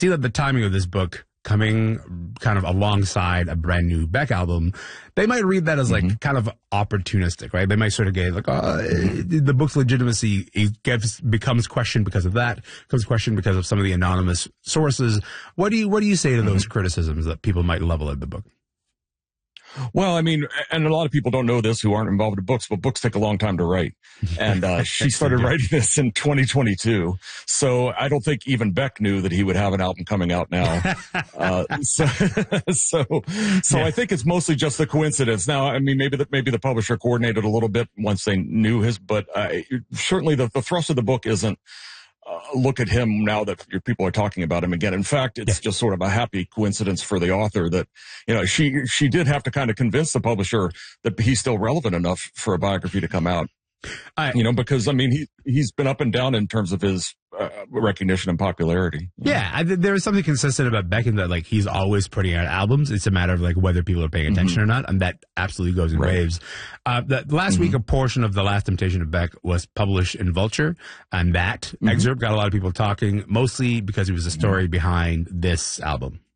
see that the timing of this book coming kind of alongside a brand new Beck album, they might read that as like kind of opportunistic, right? They might sort of get like, the book's legitimacy becomes questioned because of that, becomes questioned because of some of the anonymous sources. What do you say to those criticisms that people might level at the book? Well, I mean, and a lot of people don't know this who aren't involved in books, but books take a long time to write. And she started writing this in 2022. So I don't think even Beck knew that he would have an album coming out now. So I think it's mostly just a coincidence. Now, I mean, maybe the publisher coordinated a little bit once they knew his, but certainly the thrust of the book isn't look at him now that your people are talking about him again. In fact, it's just sort of a happy coincidence for the author that, you know, she did have to kind of convince the publisher that he's still relevant enough for a biography to come out. You know, because I mean, he's been up and down in terms of his recognition and popularity. Yeah, there is something consistent about Beck in that, like, he's always putting out albums. It's a matter of like whether people are paying attention or not, and that absolutely goes in waves. Last week, a portion of The Last Temptation of Beck was published in Vulture, and that excerpt got a lot of people talking, mostly because it was a story behind this album.